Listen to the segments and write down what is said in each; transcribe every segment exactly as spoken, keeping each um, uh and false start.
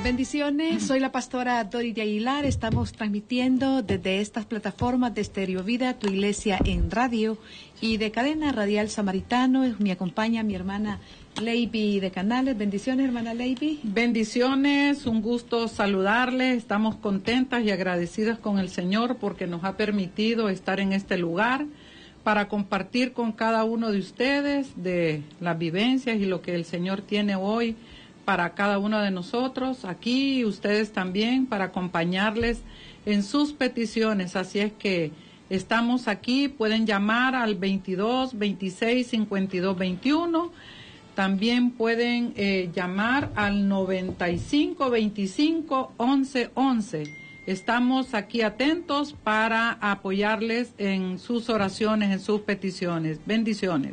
Bendiciones, soy la pastora Dori de Aguilar. Estamos transmitiendo desde estas plataformas de Estéreo Vida, tu iglesia en radio, y de Cadena Radial Samaritano. Me acompaña mi hermana Leiby de Canales. Bendiciones, hermana Leiby. Bendiciones, un gusto saludarles. Estamos contentas y agradecidas con el Señor porque nos ha permitido estar en este lugar para compartir con cada uno de ustedes de las vivencias y lo que el Señor tiene hoy para cada uno de nosotros, aquí y ustedes también, para acompañarles en sus peticiones. Así es que estamos aquí, pueden llamar al veintidós, veintiséis, cincuenta y dos, veintiuno, también pueden eh, llamar al noventa y cinco, veinticinco, once, once. Estamos aquí atentos para apoyarles en sus oraciones, en sus peticiones. Bendiciones.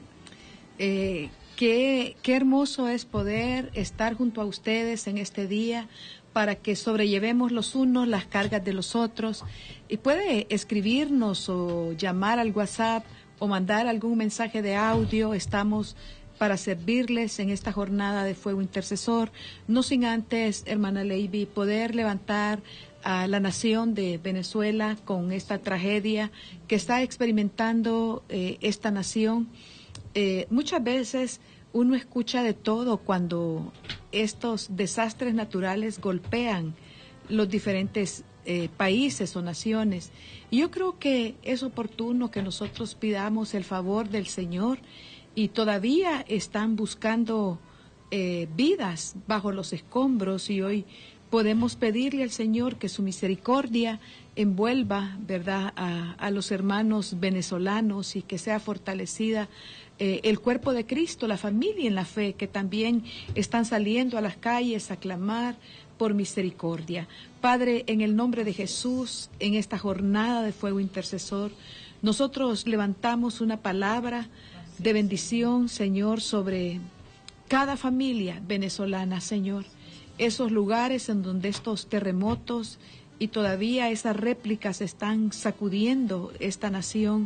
Eh, Qué, qué hermoso es poder estar junto a ustedes en este día para que sobrellevemos los unos las cargas de los otros. Y puede escribirnos o llamar al WhatsApp o mandar algún mensaje de audio. Estamos para servirles en esta jornada de fuego intercesor. No sin antes, hermana Leiby, poder levantar a la nación de Venezuela con esta tragedia que está experimentando eh, esta nación. Eh, muchas veces uno escucha de todo cuando estos desastres naturales golpean los diferentes eh, países o naciones. Y yo creo que es oportuno que nosotros pidamos el favor del Señor, y todavía están buscando eh, vidas bajo los escombros, y hoy podemos pedirle al Señor que su misericordia envuelva, ¿verdad?, a, a los hermanos venezolanos, y que sea fortalecida eh, el cuerpo de Cristo, la familia en la fe, que también están saliendo a las calles a clamar por misericordia. Padre, en el nombre de Jesús, en esta jornada de fuego intercesor, nosotros levantamos una palabra de bendición, Señor, sobre cada familia venezolana, Señor. Esos lugares en donde estos terremotos y todavía esas réplicas están sacudiendo esta nación,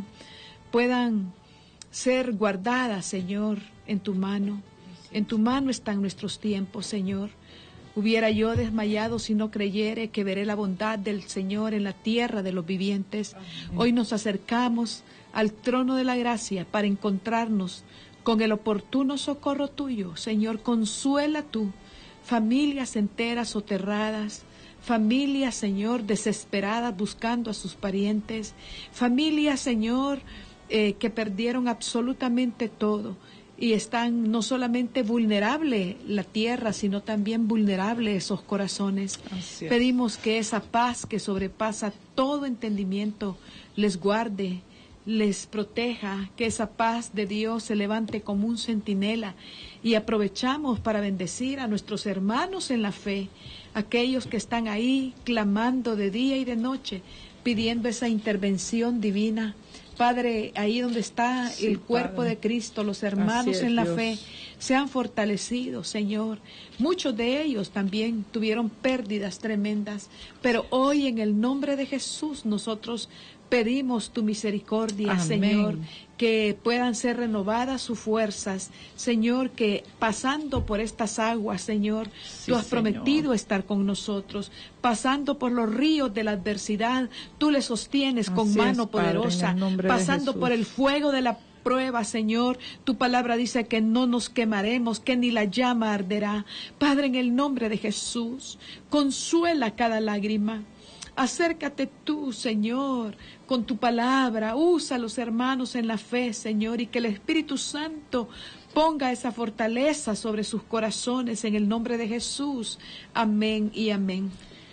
puedan ser guardadas, Señor, en tu mano. En tu mano están nuestros tiempos, Señor. Hubiera yo desmayado si no creyere que veré la bondad del Señor en la tierra de los vivientes. Hoy nos acercamos al trono de la gracia para encontrarnos con el oportuno socorro tuyo. Señor, consuela tú familias enteras soterradas, familias, Señor, desesperadas buscando a sus parientes, familias, Señor, eh, que perdieron absolutamente todo y están no solamente vulnerable la tierra, sino también vulnerable esos corazones. Pedimos que esa paz que sobrepasa todo entendimiento les guarde, les proteja, que esa paz de Dios se levante como un centinela. Y aprovechamos para bendecir a nuestros hermanos en la fe, aquellos que están ahí clamando de día y de noche, pidiendo esa intervención divina. Padre, ahí donde está sí, el cuerpo Padre. de Cristo, los hermanos es, en la Dios. fe, sean fortalecidos, Señor. Muchos de ellos también tuvieron pérdidas tremendas, pero hoy en el nombre de Jesús nosotros pedimos tu misericordia, Amén. Señor, que puedan ser renovadas sus fuerzas, Señor, que pasando por estas aguas, Señor, sí, tú has Señor. prometido estar con nosotros, pasando por los ríos de la adversidad, tú les sostienes Así con mano es, poderosa, Padre, pasando por el fuego de la prueba, Señor, tu palabra dice que no nos quemaremos, que ni la llama arderá. Padre, en el nombre de Jesús, consuela cada lágrima. Acércate tú, Señor, con tu palabra. Usa a los hermanos en la fe, Señor, y que el Espíritu Santo ponga esa fortaleza sobre sus corazones en el nombre de Jesús. Amén y amén.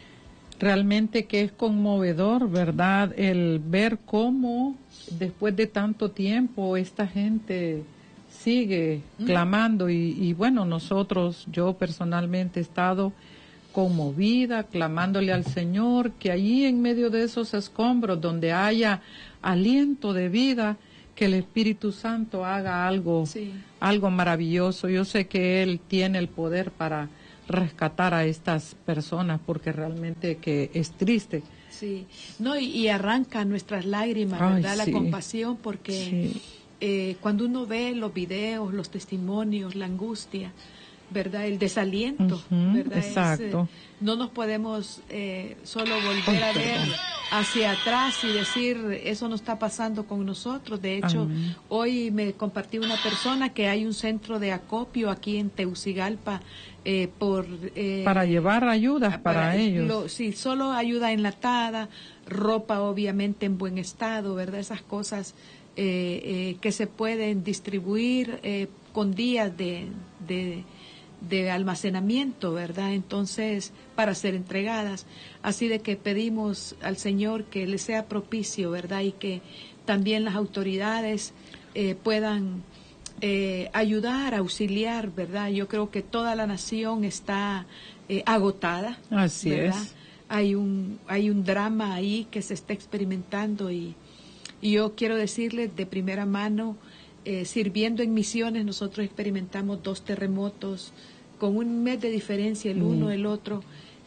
Realmente que es conmovedor, ¿verdad? El ver cómo después de tanto tiempo esta gente sigue mm. clamando y, y bueno, nosotros, yo personalmente he estado conmovida, clamándole al Señor, que allí en medio de esos escombros, donde haya aliento de vida, que el Espíritu Santo haga algo, sí. algo maravilloso. Yo sé que Él tiene el poder para rescatar a estas personas, porque realmente que es triste. Sí, no, y, y arranca nuestras lágrimas, Ay, ¿verdad? Sí. La compasión, porque sí. eh, cuando uno ve los videos, los testimonios, la angustia ¿verdad? El desaliento, uh-huh, ¿verdad? Exacto. Es, eh, no nos podemos eh, solo volver a ver hacia atrás y decir, eso no está pasando con nosotros. De hecho, Amén. Hoy me compartió una persona que hay un centro de acopio aquí en Tegucigalpa, eh, por... Eh, para llevar ayudas para, para ellos. Lo, sí, solo ayuda enlatada, ropa obviamente en buen estado, ¿verdad? Esas cosas eh, eh, que se pueden distribuir eh, con días de... de de almacenamiento, ¿verdad? Entonces, para ser entregadas. Así de que pedimos al Señor que le sea propicio, ¿verdad? Y que también las autoridades eh, puedan eh, ayudar, auxiliar, ¿verdad? Yo creo que toda la nación está eh, agotada. Así ¿verdad? es. Hay un, hay un drama ahí que se está experimentando y, y yo quiero decirles de primera mano, eh, sirviendo en misiones, nosotros experimentamos dos terremotos con un mes de diferencia el uno, mm. el otro,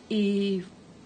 y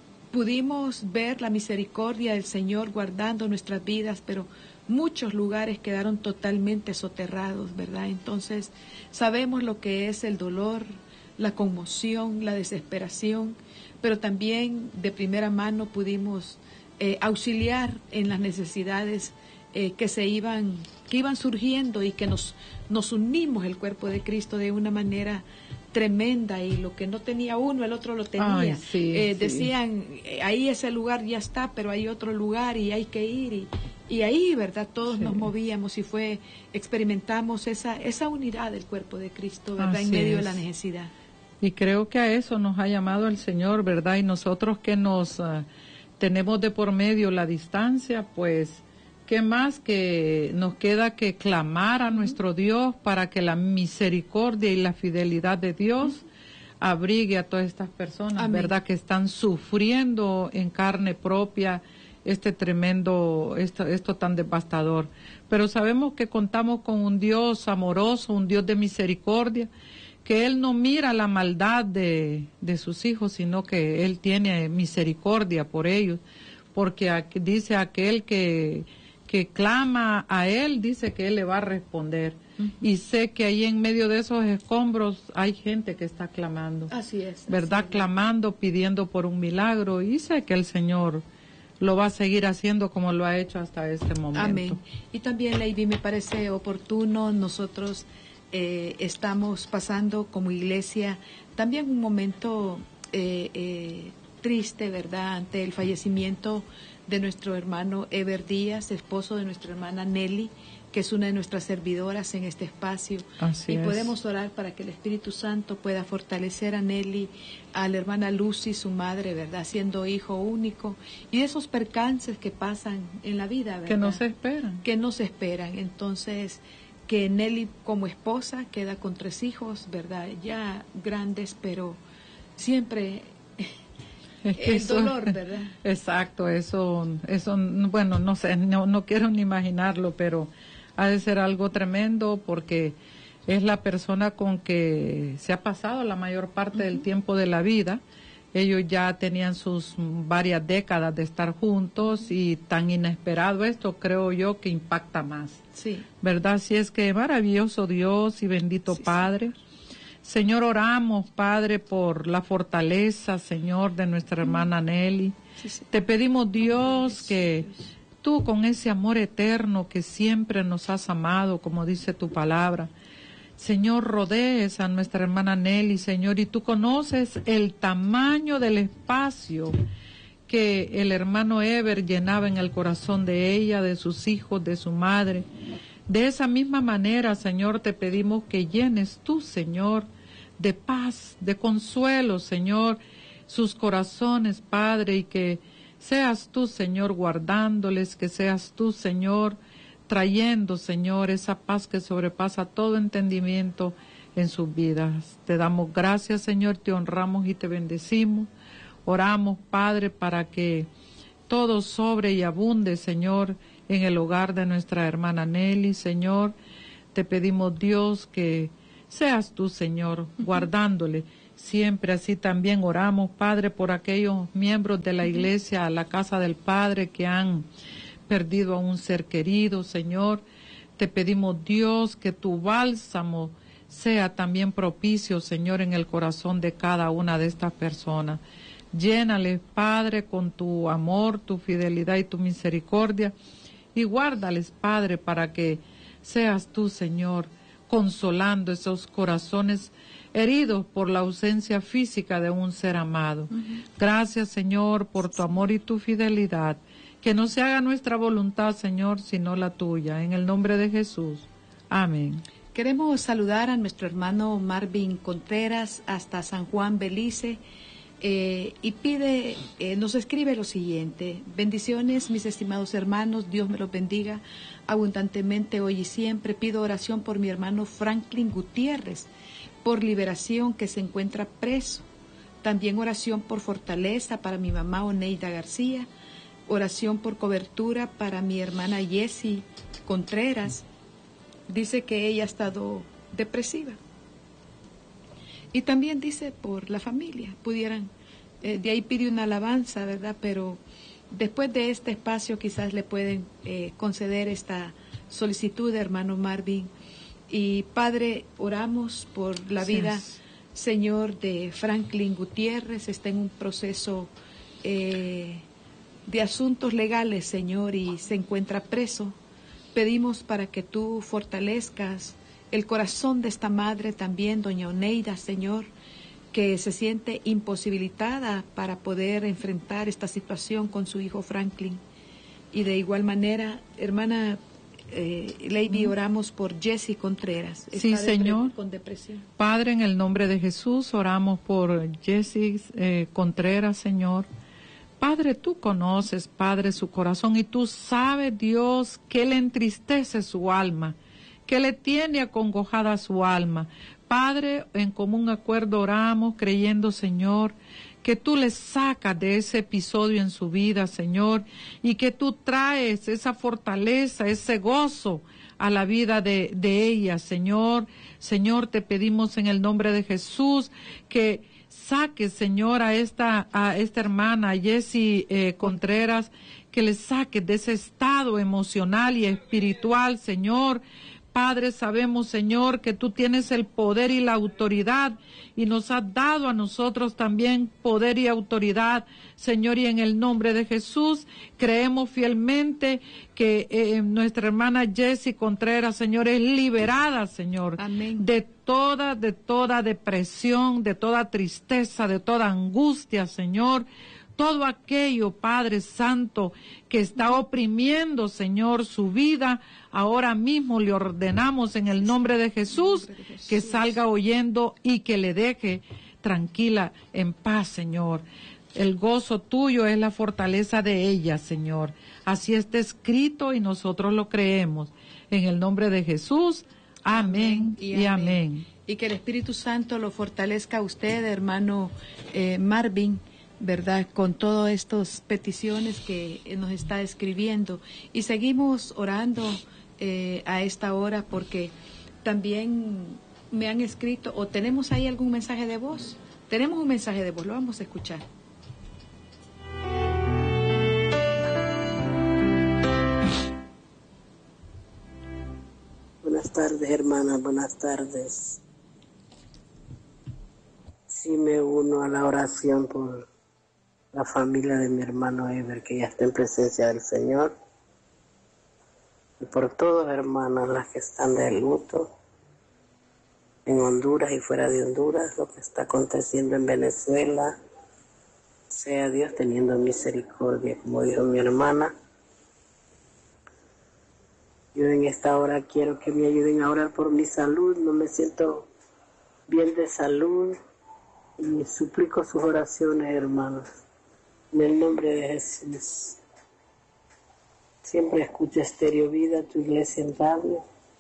pudimos ver la misericordia del Señor guardando nuestras vidas, pero muchos lugares quedaron totalmente soterrados, ¿verdad? Entonces, sabemos lo que es el dolor, la conmoción, la desesperación, pero también de primera mano pudimos eh, auxiliar en las necesidades eh, que se iban, que iban surgiendo y que nos, nos unimos el cuerpo de Cristo de una manera tremenda, y lo que no tenía uno, el otro lo tenía. Ay, sí, eh, sí. Decían, eh, ahí ese lugar ya está, pero hay otro lugar y hay que ir. Y, y ahí, ¿verdad? Todos sí. nos movíamos y fue, experimentamos esa, esa unidad del cuerpo de Cristo, ¿verdad? Así en medio es. de la necesidad. Y creo que a eso nos ha llamado el Señor, ¿verdad? Y nosotros que nos uh, tenemos de por medio la distancia, pues, ¿qué más que nos queda que clamar a nuestro Dios para que la misericordia y la fidelidad de Dios abrigue a todas estas personas, Amén. ¿Verdad? Que están sufriendo en carne propia este tremendo, esto, esto tan devastador. Pero sabemos que contamos con un Dios amoroso, un Dios de misericordia, que Él no mira la maldad de, de sus hijos, sino que Él tiene misericordia por ellos, porque aquí dice aquel que que clama a Él, dice que Él le va a responder. Uh-huh. Y sé que ahí en medio de esos escombros hay gente que está clamando. Así es. ¿Verdad? Así es. Clamando, pidiendo por un milagro. Y sé que el Señor lo va a seguir haciendo como lo ha hecho hasta este momento. Amén. Y también, Lady, me parece oportuno, nosotros eh, estamos pasando como iglesia también un momento eh, eh, triste, ¿verdad? Ante el fallecimiento de nuestro hermano Ever Díaz, esposo de nuestra hermana Nelly, que es una de nuestras servidoras en este espacio. Así y es. Podemos orar para que el Espíritu Santo pueda fortalecer a Nelly, a la hermana Lucy, su madre, ¿verdad? Siendo hijo único, y de esos percances que pasan en la vida, ¿verdad? Que no se esperan. Que no se esperan. Entonces, que Nelly como esposa queda con tres hijos, ¿verdad? Ya grandes, pero siempre... Es que el eso, dolor, ¿verdad? Exacto, eso, eso, bueno, no sé, no, no quiero ni imaginarlo, pero ha de ser algo tremendo porque es la persona con que se ha pasado la mayor parte uh-huh. del tiempo de la vida. Ellos ya tenían sus varias décadas de estar juntos y tan inesperado esto, creo yo, que impacta más. Sí. ¿Verdad? Si es que maravilloso Dios y bendito sí, Padre. Sí. Señor, oramos, Padre, por la fortaleza, Señor, de nuestra hermana Nelly. Sí, sí. Te pedimos, Dios, que tú con ese amor eterno que siempre nos has amado, como dice tu palabra, Señor, rodees a nuestra hermana Nelly, Señor, y tú conoces el tamaño del espacio que el hermano Ever llenaba en el corazón de ella, de sus hijos, de su madre. De esa misma manera, Señor, te pedimos que llenes tú, Señor, de paz, de consuelo, Señor, sus corazones, Padre, y que seas tú, Señor, guardándoles, que seas tú, Señor, trayendo, Señor, esa paz que sobrepasa todo entendimiento en sus vidas. Te damos gracias, Señor, te honramos y te bendecimos. Oramos, Padre, para que todo sobre y abunde, Señor, en el hogar de nuestra hermana Nelly, Señor. Te pedimos, Dios, que seas tú, Señor, guardándole. Siempre así también oramos, Padre, por aquellos miembros de la iglesia, la casa del Padre, que han perdido a un ser querido, Señor. Te pedimos, Dios, que tu bálsamo sea también propicio, Señor, en el corazón de cada una de estas personas. Llénales, Padre, con tu amor, tu fidelidad y tu misericordia, y guárdales, Padre, para que seas tú, Señor, consolando esos corazones heridos por la ausencia física de un ser amado. Uh-huh. Gracias, Señor, por tu amor y tu fidelidad. Que no se haga nuestra voluntad, Señor, sino la tuya. En el nombre de Jesús. Amén. Queremos saludar a nuestro hermano Marvin Contreras hasta San Juan, Belice, eh, y pide, eh, nos escribe lo siguiente: bendiciones, mis estimados hermanos, Dios me los bendiga abundantemente hoy y siempre. Pido oración por mi hermano Franklin Gutiérrez, por liberación, que se encuentra preso. También oración por fortaleza para mi mamá Oneida García. Oración por cobertura para mi hermana Jessie Contreras. Dice que ella ha estado depresiva. Y también dice por la familia. Pudieran, eh, de ahí pide una alabanza, ¿verdad? Pero después de este espacio quizás le pueden eh, conceder esta solicitud, hermano Marvin. Y Padre, oramos por la vida, sí, Señor, de Franklin Gutiérrez. Está en un proceso eh, de asuntos legales, Señor, y se encuentra preso. Pedimos para que tú fortalezcas el corazón de esta madre también, doña Oneida, Señor, que se siente imposibilitada para poder enfrentar esta situación con su hijo Franklin. Y de igual manera, hermana eh, Lady, oramos por Jessie Contreras. Está sí, Señor. Con depresión. Padre, en el nombre de Jesús, oramos por Jessie eh, Contreras, Señor. Padre, tú conoces, Padre, su corazón, y tú sabes, Dios, que le entristece su alma, que le tiene acongojada su alma. Padre, en común acuerdo oramos, creyendo, Señor, que tú le sacas de ese episodio en su vida, Señor, y que tú traes esa fortaleza, ese gozo a la vida de, de ella, Señor. Señor, te pedimos en el nombre de Jesús que saque, Señor, a esta, a esta hermana, a Jessie eh, Contreras, que le saque de ese estado emocional y espiritual, Señor. Padre, sabemos, Señor, que tú tienes el poder y la autoridad, y nos has dado a nosotros también poder y autoridad, Señor, y en el nombre de Jesús creemos fielmente que eh, nuestra hermana Jessie Contreras, Señor, es liberada, Señor, amén, de toda, de toda depresión, de toda tristeza, de toda angustia, Señor. Todo aquello, Padre Santo, que está oprimiendo, Señor, su vida, ahora mismo le ordenamos en el nombre de Jesús que salga oyendo y que le deje tranquila, en paz, Señor. El gozo tuyo es la fortaleza de ella, Señor. Así está escrito y nosotros lo creemos. En el nombre de Jesús, amén, amén y, y amén. amén. Y que el Espíritu Santo lo fortalezca a usted, hermano eh, Marvin, ¿verdad?, con todas estas peticiones que nos está escribiendo. Y seguimos orando eh, a esta hora, porque también me han escrito, o tenemos ahí algún mensaje de voz. Tenemos un mensaje de voz, lo vamos a escuchar. Buenas tardes, hermanas, buenas tardes. Sí, me uno a la oración por la familia de mi hermano Ever, que ya está en presencia del Señor, y por todas, hermanas, las que están de luto en Honduras y fuera de Honduras, lo que está aconteciendo en Venezuela. Sea Dios teniendo misericordia, como dijo mi hermana. Yo en esta hora quiero que me ayuden a orar por mi salud. No me siento bien de salud y suplico sus oraciones, hermanos. En el nombre de Jesús. Siempre escucho Estéreo Vida, tu iglesia en radio.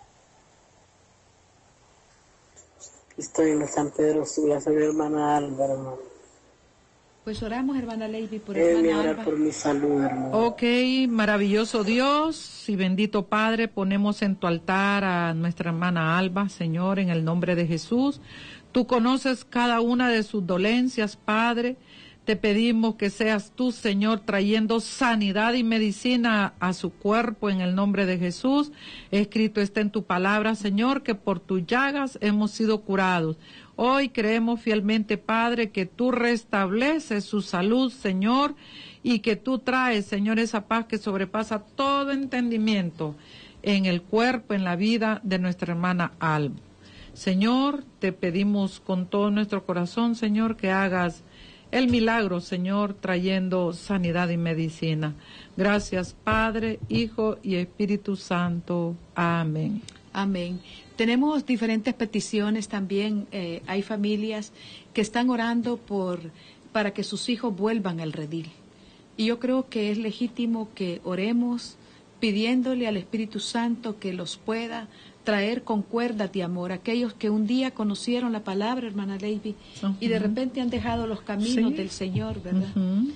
Estoy en San Pedro Sula, soy mi hermana Alba, hermano. Pues oramos, hermana Lady, por hermana orar Alba. por mi salud, hermano. Ok, maravilloso Dios y bendito Padre, ponemos en tu altar a nuestra hermana Alba, Señor, en el nombre de Jesús. Tú conoces cada una de sus dolencias, Padre. Te pedimos que seas tú, Señor, trayendo sanidad y medicina a su cuerpo en el nombre de Jesús. Escrito está en tu palabra, Señor, que por tus llagas hemos sido curados. Hoy creemos fielmente, Padre, que tú restableces su salud, Señor, y que tú traes, Señor, esa paz que sobrepasa todo entendimiento en el cuerpo, en la vida de nuestra hermana Alba. Señor, te pedimos con todo nuestro corazón, Señor, que hagas el milagro, Señor, trayendo sanidad y medicina. Gracias, Padre, Hijo y Espíritu Santo. Amén. Amén. Tenemos diferentes peticiones también. Eh, hay familias que están orando por para que sus hijos vuelvan al redil. Y yo creo que es legítimo que oremos pidiéndole al Espíritu Santo que los pueda traer con cuerdas de amor. Aquellos que un día conocieron la palabra, hermana Lady, uh-huh. y de repente han dejado los caminos sí. del Señor, ¿verdad? Uh-huh.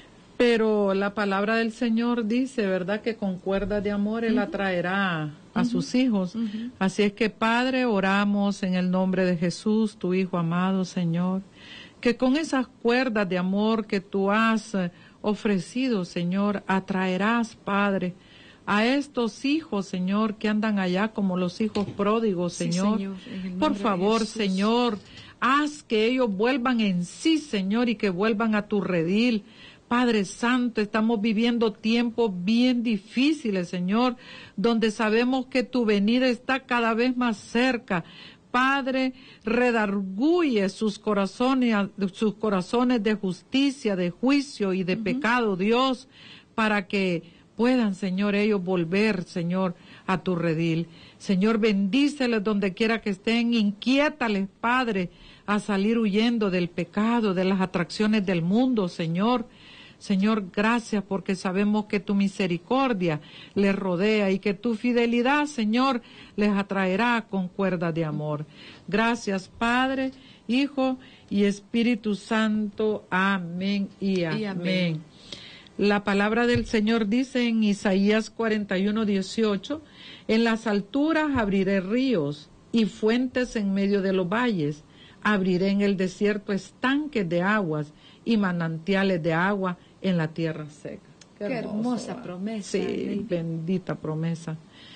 Pero la palabra del Señor dice, ¿verdad?, que con cuerdas de amor Él uh-huh. atraerá a uh-huh. sus hijos. Uh-huh. Así es que, Padre, oramos en el nombre de Jesús, tu Hijo amado, Señor, que con esas cuerdas de amor que tú has ofrecido, Señor, atraerás, Padre, a estos hijos, Señor, que andan allá como los hijos pródigos, Señor. Sí, Señor, por favor, Señor, haz que ellos vuelvan en sí, Señor, y que vuelvan a tu redil. Padre Santo, estamos viviendo tiempos bien difíciles, Señor, donde sabemos que tu venida está cada vez más cerca. Padre, redarguye sus corazones, sus corazones de justicia, de juicio y de uh-huh. pecado, Dios, para que puedan, Señor, ellos volver, Señor, a tu redil. Señor, bendíceles donde quiera que estén, inquiétales, Padre, a salir huyendo del pecado, de las atracciones del mundo, Señor. Señor, gracias porque sabemos que tu misericordia les rodea y que tu fidelidad, Señor, les atraerá con cuerdas de amor. Gracias, Padre, Hijo y Espíritu Santo. Amén y amén. Y amén. La palabra del Señor dice en Isaías cuarenta y uno, dieciocho, en las alturas abriré ríos y fuentes en medio de los valles. Abriré en el desierto estanques de aguas y manantiales de agua en la tierra seca. Qué, Qué hermosa ¿verdad? Promesa. Sí, Lady. Bendita promesa.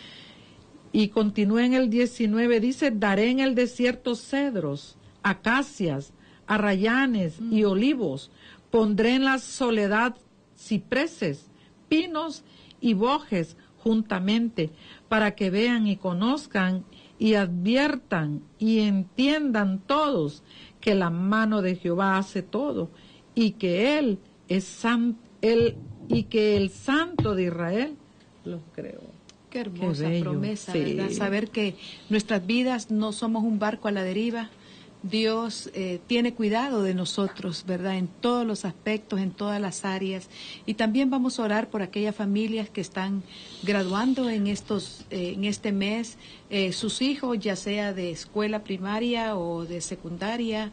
Y continúa en el diecinueve, dice, daré en el desierto cedros, acacias, arrayanes mm. y olivos. Pondré en la soledad cipreses, pinos y bojes juntamente, para que vean y conozcan y adviertan y entiendan todos que la mano de Jehová hace todo y que él es san, él y que el Santo de Israel los creó. Qué hermosa Qué promesa, sí. ¿verdad? Saber que nuestras vidas no somos un barco a la deriva. Dios eh, tiene cuidado de nosotros, ¿verdad? En todos los aspectos, en todas las áreas. Y también vamos a orar por aquellas familias que están graduando en estos, eh, en este mes, eh, sus hijos, ya sea de escuela primaria o de secundaria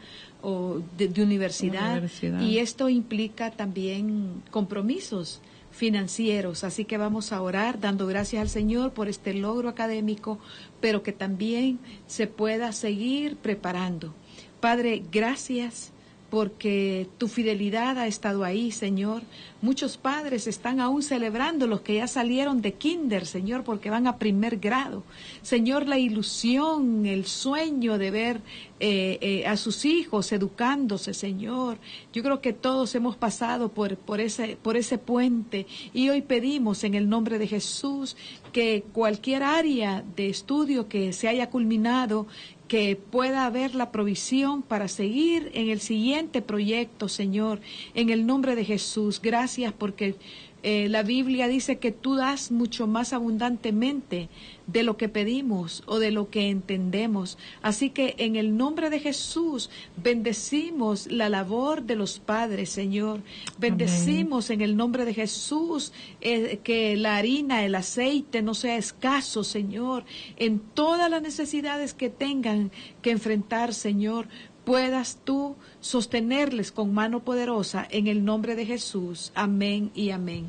o de, de universidad. universidad. Y esto implica también compromisos financieros, así que vamos a orar dando gracias al Señor por este logro académico, pero que también se pueda seguir preparando. Padre, gracias porque tu fidelidad ha estado ahí, Señor. Muchos padres están aún celebrando los que ya salieron de kinder, Señor, porque van a primer grado. Señor, la ilusión, el sueño de ver eh, eh, a sus hijos educándose, Señor. Yo creo que todos hemos pasado por, por, ese, por ese puente y hoy pedimos en el nombre de Jesús que cualquier área de estudio que se haya culminado, que pueda haber la provisión para seguir en el siguiente proyecto, Señor, en el nombre de Jesús. Gracias porque eh, la Biblia dice que tú das mucho más abundantemente de lo que pedimos o de lo que entendemos. Así que en el nombre de Jesús bendecimos la labor de los padres, Señor. Bendecimos Amén. En el nombre de Jesús eh, que la harina, el aceite no sea escaso, Señor. En todas las necesidades que tengan que enfrentar, Señor, puedas tú sostenerles con mano poderosa en el nombre de Jesús. Amén y amén.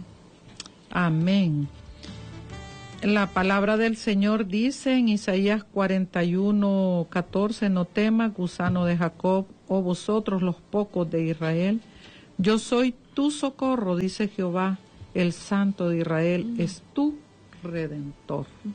Amén. La palabra del Señor dice en Isaías cuarenta y uno, catorce, no temas, gusano de Jacob, o vosotros los pocos de Israel, Yo soy tu socorro, dice Jehová, el Santo de Israel, uh-huh. es tu Redentor. Uh-huh.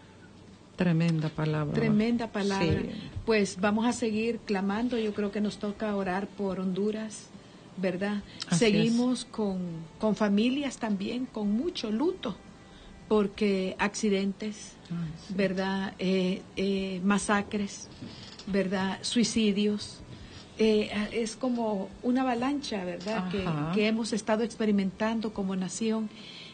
Tremenda palabra. Tremenda palabra. Sí. Pues vamos a seguir clamando. Yo creo que nos toca orar por Honduras, ¿verdad? Así Seguimos es. con, con familias también, con mucho luto, porque accidentes, Ay, sí. ¿verdad? Eh, eh, masacres, ¿verdad? Suicidios. Eh, es como una avalancha, ¿verdad? Que, que hemos estado experimentando como nación,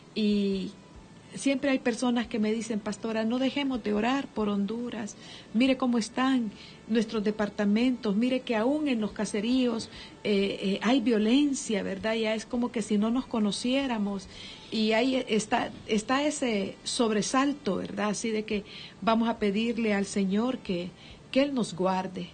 y siempre hay personas que me dicen, pastora, no dejemos de orar por Honduras, mire cómo están nuestros departamentos, mire que aún en los caseríos eh, eh, hay violencia, ¿verdad? Ya es como que si no nos conociéramos, y ahí está, está ese sobresalto, ¿verdad? Así de que vamos a pedirle al Señor que, que Él nos guarde.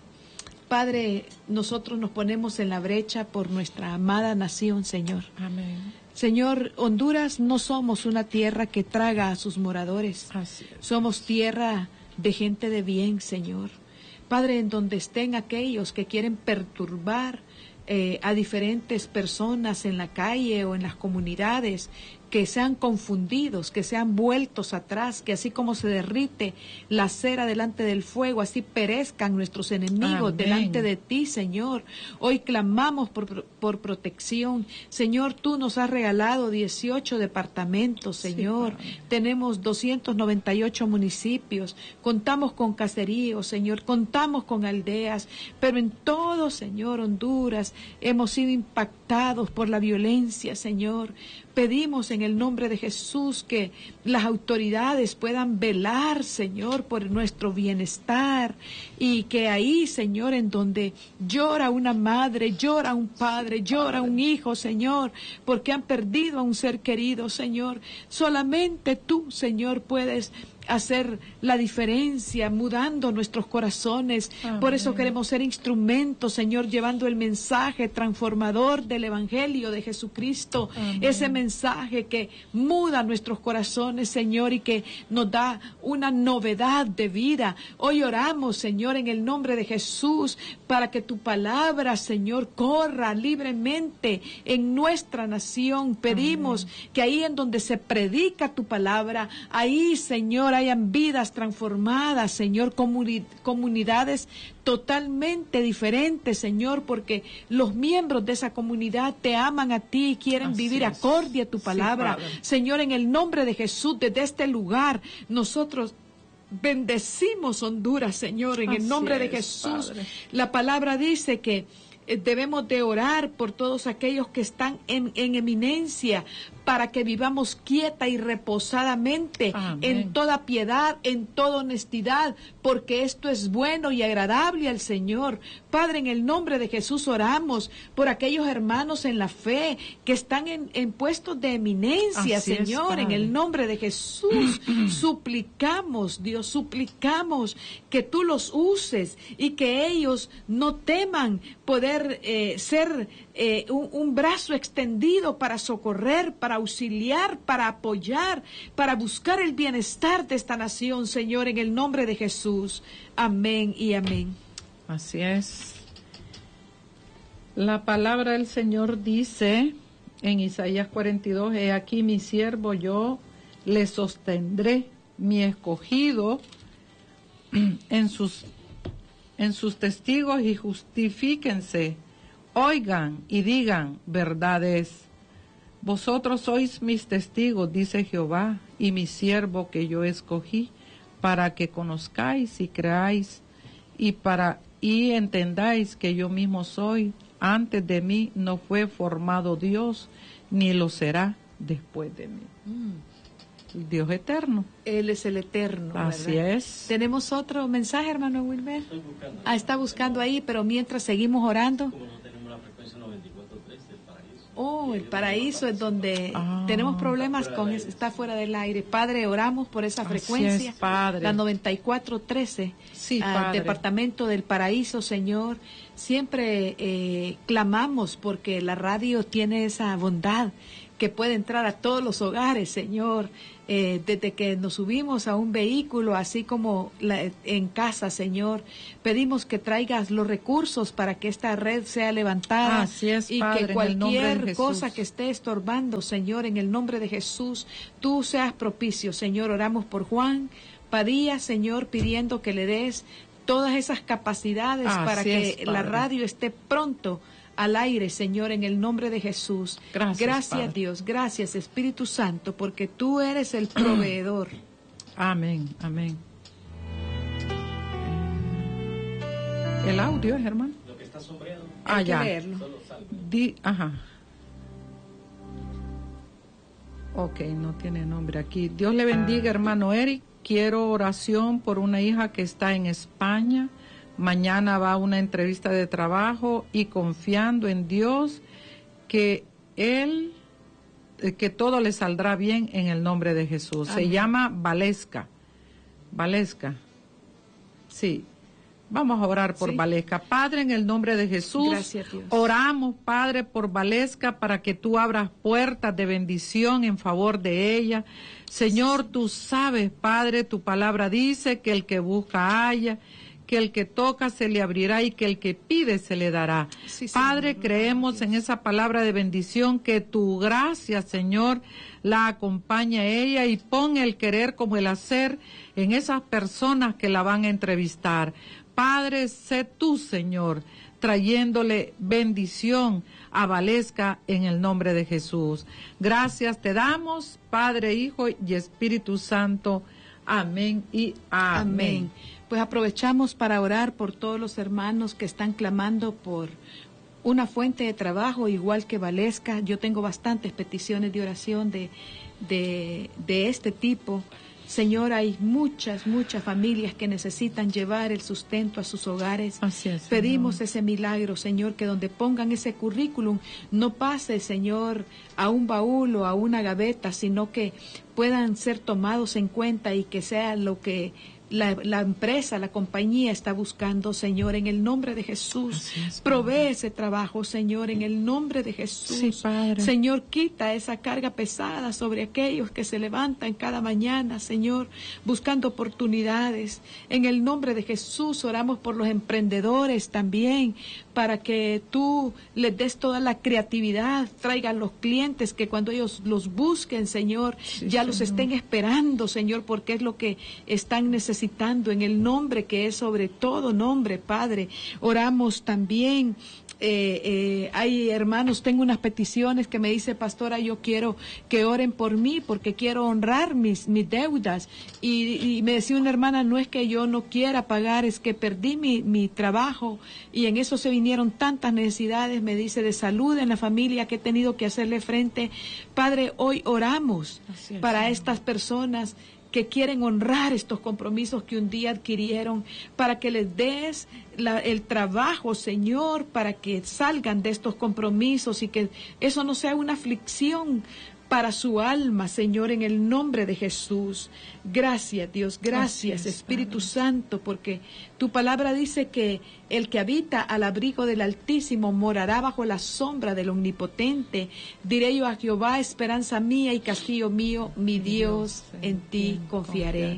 Padre, nosotros nos ponemos en la brecha por nuestra amada nación, Señor. Amén. Señor, Honduras no somos una tierra que traga a sus moradores. Así es. Somos tierra de gente de bien, Señor. Padre, en donde estén aquellos que quieren perturbar eh, a diferentes personas en la calle o en las comunidades, que sean confundidos, que sean vueltos atrás, que así como se derrite la cera delante del fuego, así perezcan nuestros enemigos Amén. Delante de ti, Señor. Hoy clamamos por, por protección. Señor, tú nos has regalado dieciocho departamentos, Señor. Sí, tenemos doscientos noventa y ocho municipios, contamos con caseríos, Señor, contamos con aldeas, pero en todo, Señor, Honduras, hemos sido impactados por la violencia, Señor. Pedimos en el nombre de Jesús que las autoridades puedan velar, Señor, por nuestro bienestar, y que ahí, Señor, en donde llora una madre, llora un padre, llora un hijo, Señor, porque han perdido a un ser querido, Señor, solamente tú, Señor, puedes hacer la diferencia, mudando nuestros corazones. Amén. Por eso queremos ser instrumentos, Señor, llevando el mensaje transformador del Evangelio de Jesucristo. Amén. Ese mensaje que muda nuestros corazones, Señor, y que nos da una novedad de vida. Hoy oramos, Señor, en el nombre de Jesús, para que tu palabra, Señor, corra libremente en nuestra nación. Pedimos Amén. Que ahí en donde se predica tu palabra, ahí, Señor, hayan vidas transformadas, Señor, comuni- comunidades totalmente diferentes, Señor, porque los miembros de esa comunidad te aman a ti y quieren Así vivir es. acorde a tu palabra. Sí, Señor, en el nombre de Jesús, desde este lugar, nosotros bendecimos Honduras, Señor, en Así el nombre es, de Jesús. Padre. La palabra dice que eh, debemos de orar por todos aquellos que están en, en eminencia, para que vivamos quieta y reposadamente Amén. En toda piedad, en toda honestidad, porque esto es bueno y agradable al Señor. Padre, en el nombre de Jesús oramos por aquellos hermanos en la fe que están en, en puestos de eminencia, Así Señor, es, en el nombre de Jesús. Suplicamos, Dios, suplicamos que tú los uses y que ellos no teman poder eh, ser eh, un, un brazo extendido para socorrer, para auxiliar, para apoyar, para buscar el bienestar de esta nación, Señor, en el nombre de Jesús. Amén y amén. Así es. La palabra del Señor dice en Isaías cuarenta y dos, he aquí mi siervo, yo le sostendré, mi escogido en sus, en sus testigos, y justifíquense, oigan y digan, verdad es. Vosotros sois mis testigos, dice Jehová, y mi siervo que yo escogí, para que conozcáis y creáis, y para y entendáis que yo mismo soy. Antes de mí no fue formado Dios, ni lo será después de mí. Mm. El Dios eterno. Él es el eterno. Así ¿verdad? es. ¿Tenemos otro mensaje, hermano Wilber? Estoy buscando. Ah, está buscando ahí, pero mientras seguimos orando. Como no tenemos la frecuencia noventa y cuatro punto tres del paraíso. Oh, el paraíso es donde ah, tenemos problemas con eso, está fuera del aire. Padre, oramos por esa frecuencia, es, Padre. La noventa y cuatro trece, sí, uh, Departamento del Paraíso, Señor. Siempre eh, clamamos porque la radio tiene esa bondad que puede entrar a todos los hogares, Señor. eh, desde que nos subimos a un vehículo, así como la, en casa, Señor. Pedimos que traigas los recursos para que esta red sea levantada. Así es, y Padre, que cualquier de cosa que esté estorbando, Señor, en el nombre de Jesús, tú seas propicio, Señor. Oramos por Juan Padilla, Señor, pidiendo que le des todas esas capacidades Así para que es, la radio esté pronto al aire, Señor, en el nombre de Jesús. Gracias, gracias Padre. Dios, gracias Espíritu Santo, porque tú eres el proveedor. Amén, amén. El audio, hermano. Lo que está sombreado. Ah, Hay que ya. leerlo. Solo salve. Di, ajá. Ok, no tiene nombre aquí. Dios le bendiga, hermano Eric. Quiero oración por una hija que está en España. Mañana va a una entrevista de trabajo y confiando en Dios que Él, que todo le saldrá bien en el nombre de Jesús. Amén. Se llama Valesca. Valesca. Sí. Vamos a orar por Sí. Valesca. Padre, en el nombre de Jesús, Gracias, Dios. oramos, Padre, por Valesca para que tú abras puertas de bendición en favor de ella. Señor, tú sabes, Padre, tu palabra dice que el que busca halla, que el que toca se le abrirá y que el que pide se le dará. Sí, Padre, Señor. creemos en esa palabra de bendición, que tu gracia, Señor, la acompaña a ella y pon el querer como el hacer en esas personas que la van a entrevistar. Padre, sé tú, Señor, trayéndole bendición a Valesca en el nombre de Jesús. Gracias te damos, Padre, Hijo y Espíritu Santo. Amén y amén. Amén. Pues aprovechamos para orar por todos los hermanos que están clamando por una fuente de trabajo, igual que Valesca. Yo tengo bastantes peticiones de oración de, de, de este tipo. Señor, hay muchas, muchas familias que necesitan llevar el sustento a sus hogares. Así es, Pedimos Señor. ese milagro, Señor, que donde pongan ese currículum no pase, Señor, a un baúl o a una gaveta, sino que puedan ser tomados en cuenta y que sea lo que la, la empresa, la compañía está buscando, Señor, en el nombre de Jesús. Es, Provee ese trabajo, Señor, en el nombre de Jesús. Sí, Padre. Señor, quita esa carga pesada sobre aquellos que se levantan cada mañana, Señor, buscando oportunidades. En el nombre de Jesús oramos por los emprendedores también, para que tú les des toda la creatividad, traigan los clientes que cuando ellos los busquen, Señor, Sí, ya los Señor. estén esperando, Señor, porque es lo que están necesitando en el nombre que es sobre todo nombre, Padre. Oramos también. Eh, eh, hay hermanos, tengo unas peticiones que me dice, pastora, yo quiero que oren por mí porque quiero honrar mis, mis deudas. Y, y me decía una hermana, no es que yo no quiera pagar, es que perdí mi, mi trabajo y en eso se vinieron tantas necesidades, me dice, de salud en la familia que he tenido que hacerle frente. Padre, hoy oramos Así es, para Señor. estas personas que quieren honrar estos compromisos que un día adquirieron, para que les des la, el trabajo, Señor, para que salgan de estos compromisos y que eso no sea una aflicción para su alma, Señor, en el nombre de Jesús. Gracias, Dios, gracias, Así es, Espíritu Padre. Santo, porque tu palabra dice que el que habita al abrigo del Altísimo morará bajo la sombra del Omnipotente. Diré yo a Jehová, esperanza mía y castillo mío, mi Dios, en ti confiaré.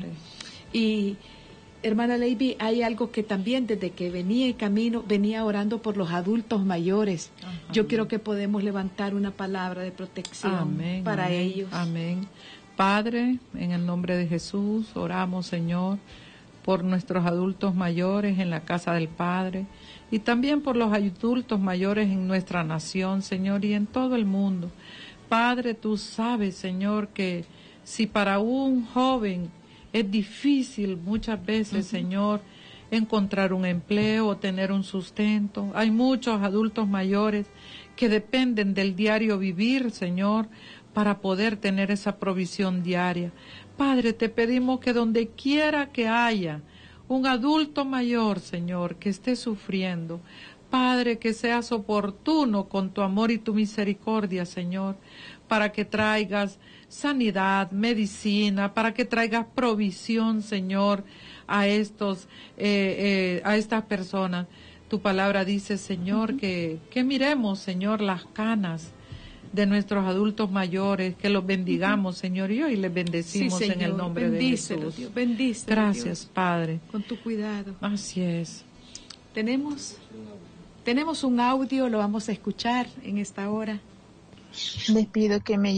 Y hermana Leiby, hay algo que también desde que venía en camino, venía orando por los adultos mayores. Ajá. Yo creo que podemos levantar una palabra de protección Amén, para amén, ellos. Amén. Padre, en el nombre de Jesús, oramos, Señor, por nuestros adultos mayores en la casa del Padre y también por los adultos mayores en nuestra nación, Señor, y en todo el mundo. Padre, tú sabes, Señor, que si para un joven es difícil muchas veces, uh-huh. Señor, encontrar un empleo o tener un sustento. Hay muchos adultos mayores que dependen del diario vivir, Señor, para poder tener esa provisión diaria. Padre, te pedimos que donde quiera que haya un adulto mayor, Señor, que esté sufriendo, Padre, que seas oportuno con tu amor y tu misericordia, Señor, para que traigas sanidad, medicina, para que traigas provisión, Señor, a estos, eh, eh, a estas personas. Tu palabra dice, Señor, uh-huh. que, que miremos, Señor, las canas de nuestros adultos mayores, que los bendigamos, uh-huh. Señor, y hoy les bendecimos, sí, Señor, en el nombre bendícelo, de Jesús. Dios, bendícelo, gracias, Dios, Padre. Con tu cuidado. Así es. Tenemos, tenemos un audio, lo vamos a escuchar en esta hora. Les pido que me